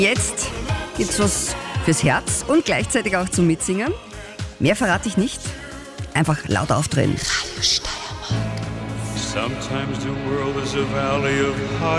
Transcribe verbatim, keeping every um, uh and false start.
Jetzt gibt's was fürs Herz und gleichzeitig auch zum Mitsingen. Mehr verrate ich nicht. Einfach laut aufdrehen. Sometimes the world is a valley of high